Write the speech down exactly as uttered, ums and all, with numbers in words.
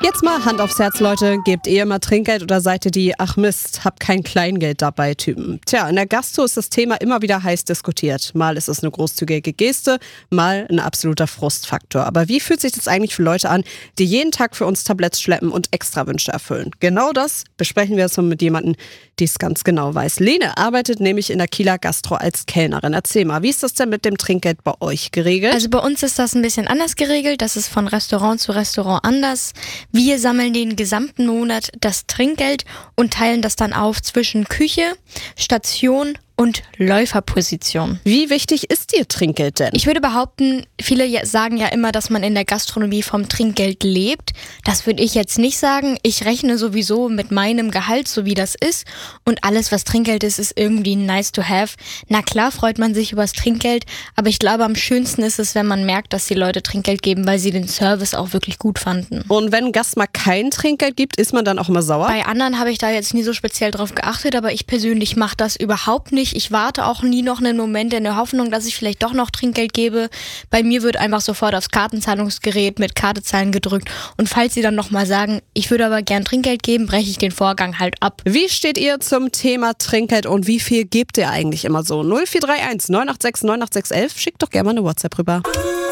Jetzt mal Hand aufs Herz, Leute. Gebt ihr immer Trinkgeld oder seid ihr die ach Mist, hab kein Kleingeld dabei Typen? Tja, in der Gastro ist das Thema immer wieder heiß diskutiert. Mal ist es eine großzügige Geste, mal ein absoluter Frustfaktor. Aber wie fühlt sich das eigentlich für Leute an, die jeden Tag für uns Tabletts schleppen und Extrawünsche erfüllen? Genau das besprechen wir jetzt mal mit jemandem, die es ganz genau weiß. Lene arbeitet nämlich in der Kieler Gastro als Kellnerin. Erzähl mal, wie ist das denn mit dem Trinkgeld bei euch geregelt? Also bei uns ist das ein bisschen anders geregelt. Das ist von Restaurant zu Restaurant anders. Wir sammeln den gesamten Monat das Trinkgeld und teilen das dann auf zwischen Küche, Station und Läuferposition. Wie wichtig ist dir Trinkgeld denn? Ich würde behaupten, viele sagen ja immer, dass man in der Gastronomie vom Trinkgeld lebt. Das würde ich jetzt nicht sagen. Ich rechne sowieso mit meinem Gehalt, so wie das ist. Und alles, was Trinkgeld ist, ist irgendwie nice to have. Na klar freut man sich über das Trinkgeld, aber ich glaube, am schönsten ist es, wenn man merkt, dass die Leute Trinkgeld geben, weil sie den Service auch wirklich gut fanden. Und wenn ein Gast mal kein Trinkgeld gibt, ist man dann auch immer sauer? Bei anderen habe ich da jetzt nie so speziell drauf geachtet, aber ich persönlich mache das überhaupt nicht. Ich warte auch nie noch einen Moment in der Hoffnung, dass ich vielleicht doch noch Trinkgeld gebe. Bei mir wird einfach sofort aufs Kartenzahlungsgerät mit Karte zahlen gedrückt. Und falls sie dann nochmal sagen, ich würde aber gern Trinkgeld geben, breche ich den Vorgang halt ab. Wie steht ihr zum Thema Trinkgeld und wie viel gebt ihr eigentlich immer so? null vier drei eins neun acht sechs neun acht sechs eins eins. Schickt doch gerne mal eine WhatsApp rüber.